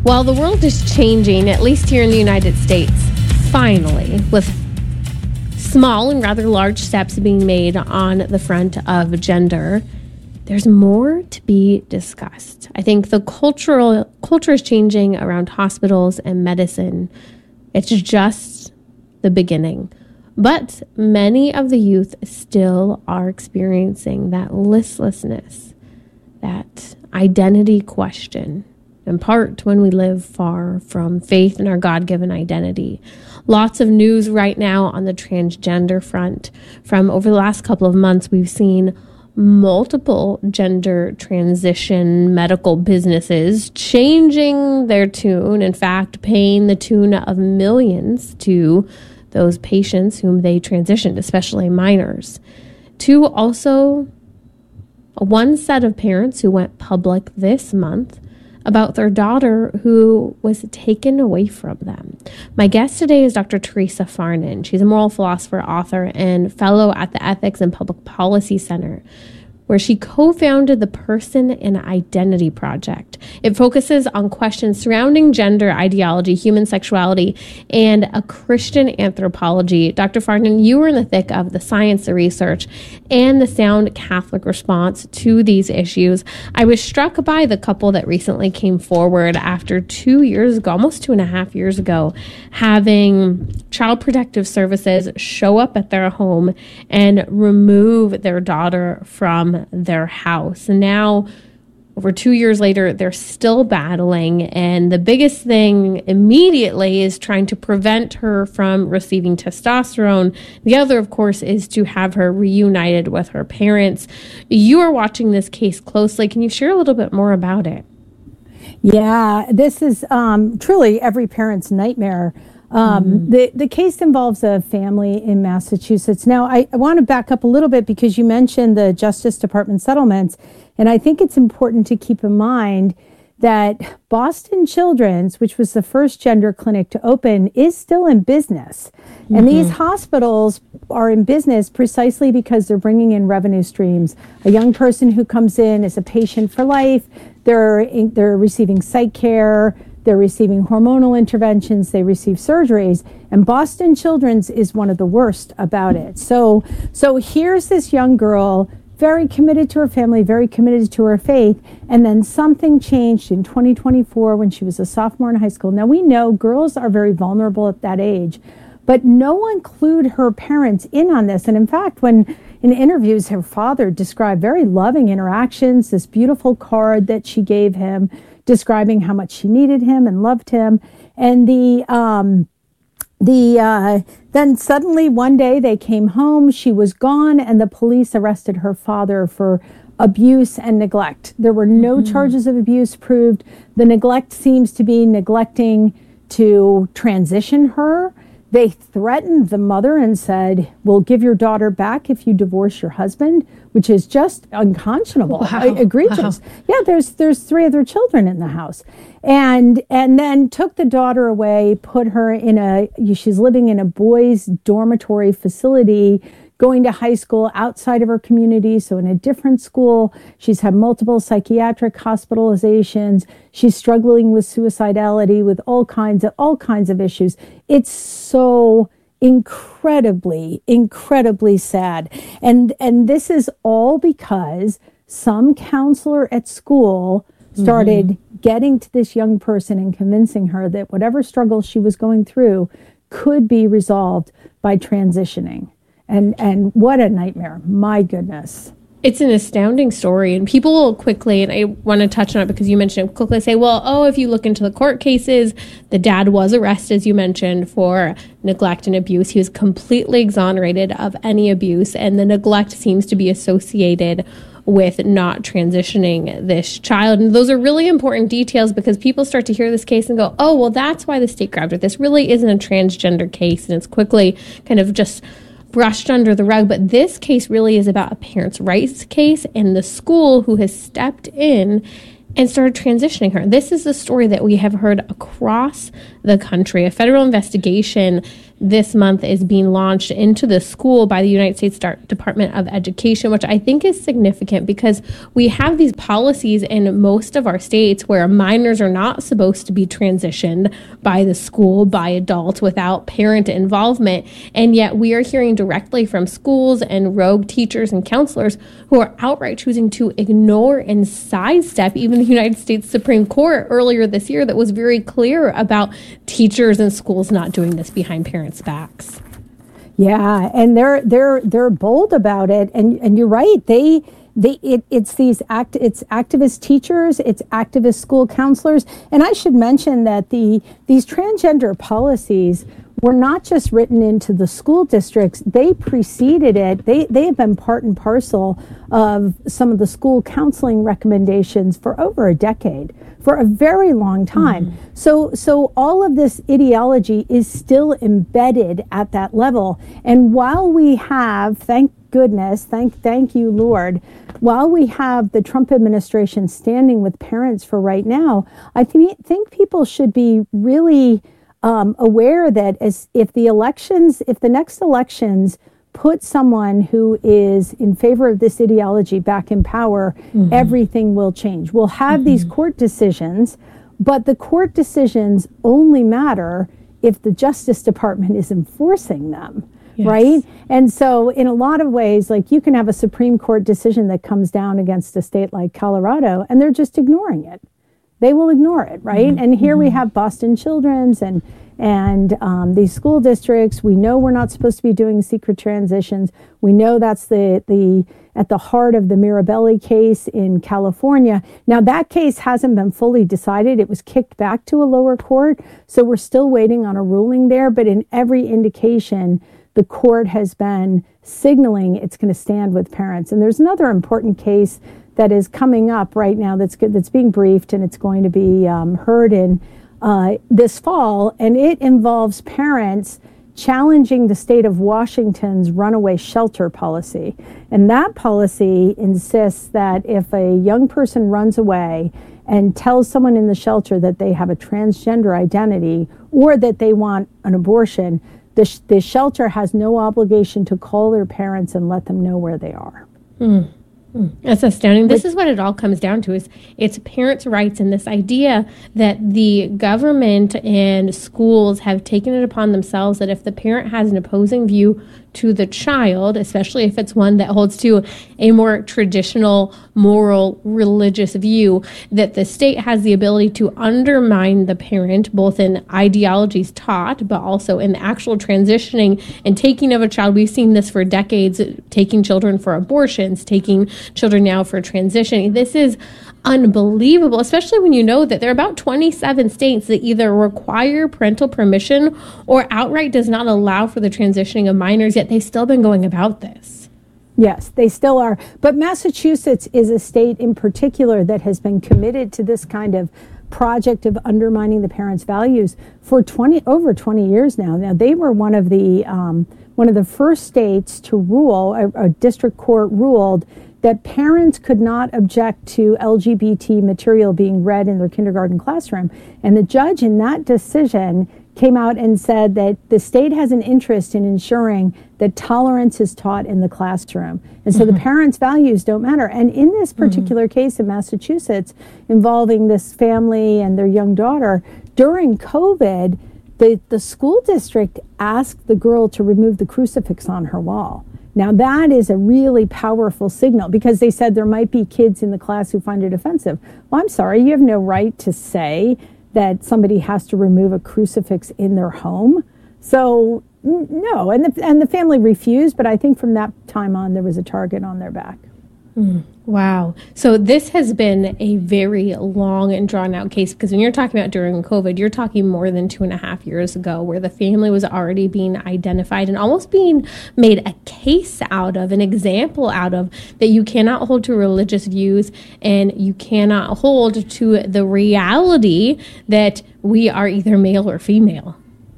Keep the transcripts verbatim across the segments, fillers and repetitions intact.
While the world is changing, at least here in the United States, finally, with small and rather large steps being made on the front of gender, there's more to be discussed. I think the cultural culture is changing around hospitals and medicine. It's just the beginning. But many of the youth still are experiencing that listlessness, that identity question, in part when we live far from faith in our God-given identity. Lots of news right now on the transgender front. From over the last couple of months, we've seen multiple gender transition medical businesses changing their tune, in fact, paying the tune of millions to those patients whom they transitioned, especially minors. To also one set of parents who went public this month about their daughter who was taken away from them. My guest today is Doctor Teresa Farnan. She's a moral philosopher, author, and fellow at the Ethics and Public Policy Center, where she co-founded the Person and Identity Project. It focuses on questions surrounding gender ideology, human sexuality, and a Christian anthropology. Doctor Farnan, you were in the thick of the science, the research, and the sound Catholic response to these issues. I was struck by the couple that recently came forward after two years ago, almost two and a half years ago, having Child Protective Services show up at their home and remove their daughter from their house. And now, over two years later, they're still battling. And the biggest thing immediately is trying to prevent her from receiving testosterone. The other, of course, is to have her reunited with her parents. You are watching this case closely. Can you share a little bit more about it? Yeah, this is um, truly every parent's nightmare. Um, mm-hmm. the, the case involves a family in Massachusetts. Now, I, I want to back up a little bit because you mentioned the Justice Department settlements, and I think it's important to keep in mind that Boston Children's, which was the first gender clinic to open, is still in business. Mm-hmm. And these hospitals are in business precisely because they're bringing in revenue streams. A young person who comes in is a patient for life. They're, they're receiving psych care. They're receiving hormonal interventions. They receive surgeries. And Boston Children's is one of the worst about it. So, so here's this young girl, very committed to her family, very committed to her faith. And then something changed in twenty twenty-four when she was a sophomore in high school. Now, we know girls are very vulnerable at that age, but no one clued her parents in on this. And in fact, when in interviews, her father described very loving interactions, this beautiful card that she gave him, describing how much she needed him and loved him. And the um, the uh, then suddenly one day they came home, she was gone, and the police arrested her father for abuse and neglect. There were no mm-hmm. charges of abuse proved. The neglect seems to be neglecting to transition her. They threatened the mother and said, we'll give your daughter back if you divorce your husband, which is just unconscionable, wow. egregious. Wow. Yeah, there's there's three other children in the house. And and then took the daughter away, put her in a, she's living in a boys' dormitory facility, going to high school outside of her community, so in a different school. She's had multiple psychiatric hospitalizations. She's struggling with suicidality, with all kinds of all kinds of issues. It's so incredibly, incredibly sad. And and this is all because some counselor at school started mm-hmm. getting to this young person and convincing her that whatever struggle she was going through could be resolved by transitioning. And and what a nightmare. My goodness. It's an astounding story, and people will quickly, and I want to touch on it because you mentioned it, quickly say, well, oh, if you look into the court cases, the dad was arrested, as you mentioned, for neglect and abuse. He was completely exonerated of any abuse, and the neglect seems to be associated with not transitioning this child. And those are really important details because people start to hear this case and go, oh, well, that's why the state grabbed it. This really isn't a transgender case, and it's quickly kind of just brushed under the rug. But this case really is about a parent's rights case and the school who has stepped in and started transitioning her. This is a story that we have heard across the country. A federal investigation this month is being launched into the school by the United States Department of Education, which I think is significant because we have these policies in most of our states where minors are not supposed to be transitioned by the school, by adults, without parent involvement. And yet we are hearing directly from schools and rogue teachers and counselors who are outright choosing to ignore and sidestep even the United States Supreme Court earlier this year that was very clear about teachers and schools not doing this behind parents' backs. Yeah, and they're they're they're bold about it, and and you're right. They they it, it's these act it's activist teachers, it's activist school counselors, and I should mention that the these transgender policies were not just written into the school districts. They preceded it. They they have been part and parcel of some of the school counseling recommendations for over a decade, for a very long time. Mm-hmm. So so all of this ideology is still embedded at that level. And while we have, thank goodness, thank thank you, Lord, while we have the Trump administration standing with parents for right now, I th- think people should be really Um, aware that as if the elections, if the next elections put someone who is in favor of this ideology back in power, mm-hmm. everything will change. We'll have mm-hmm. these court decisions, but the court decisions only matter if the Justice Department is enforcing them, yes. right? And so in a lot of ways, like you can have a Supreme Court decision that comes down against a state like Colorado, and they're just ignoring it. They will ignore it, right? Mm-hmm. And here we have Boston Children's and and um, these school districts. We know we're not supposed to be doing secret transitions. We know that's the the at the heart of the Mirabelli case in California. Now that case hasn't been fully decided. It was kicked back to a lower court, so we're still waiting on a ruling there. But in every indication, the court has been signaling it's going to stand with parents. And there's another important case that is coming up right now that's good, that's being briefed, and it's going to be um, heard in uh, this fall, and it involves parents challenging the state of Washington's runaway shelter policy. And that policy insists that if a young person runs away and tells someone in the shelter that they have a transgender identity or that they want an abortion, the, sh- the shelter has no obligation to call their parents and let them know where they are. Mm. That's astounding. This is what it all comes down to, is it's parents' rights, and this idea that the government and schools have taken it upon themselves that if the parent has an opposing view to the child, especially if it's one that holds to a more traditional, moral, religious view, that the state has the ability to undermine the parent, both in ideologies taught, but also in the actual transitioning and taking of a child. We've seen this for decades, taking children for abortions, taking children now for transitioning. This is unbelievable, especially when you know that there are about twenty-seven states that either require parental permission or outright does not allow for the transitioning of minors, yet they've still been going about this. Yes, they still are. But Massachusetts is a state in particular that has been committed to this kind of project of undermining the parents' values for twenty over twenty years now. Now, they were one of the um, one of the first states to rule, a, a district court ruled that parents could not object to L G B T material being read in their kindergarten classroom. And the judge in that decision came out and said that the state has an interest in ensuring that tolerance is taught in the classroom. And so mm-hmm. the parents' values don't matter. And in this particular mm-hmm. case in Massachusetts involving this family and their young daughter, during COVID, the, the school district asked the girl to remove the crucifix on her wall. Now, that is a really powerful signal because they said there might be kids in the class who find it offensive. Well, I'm sorry, you have no right to say that somebody has to remove a crucifix in their home. So, n- no, and the, and the family refused, but I think from that time on, there was a target on their back. Mm, wow. So this has been a very long and drawn out case, because when you're talking about during COVID, you're talking more than two and a half years ago, where the family was already being identified and almost being made a case out of, an example out of, that you cannot hold to religious views and you cannot hold to the reality that we are either male or female.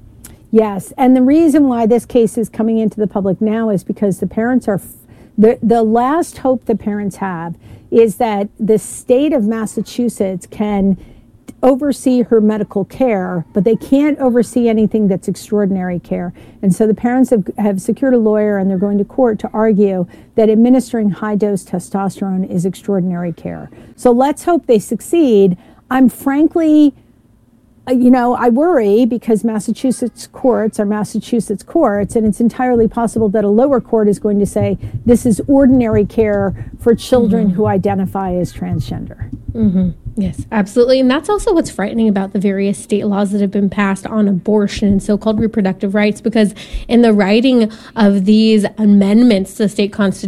Yes. And the reason why this case is coming into the public now is because the parents are The, the last hope the parents have is that the state of Massachusetts can oversee her medical care, but they can't oversee anything that's extraordinary care. And so the parents have, have secured a lawyer, and they're going to court to argue that administering high-dose testosterone is extraordinary care. So let's hope they succeed. I'm frankly, you know, I worry because Massachusetts courts are Massachusetts courts, and it's entirely possible that a lower court is going to say this is ordinary care for children mm-hmm. who identify as transgender. Mm-hmm. Yes, absolutely. And that's also what's frightening about the various state laws that have been passed on abortion and so-called reproductive rights, because in the writing of these amendments to the state constitution,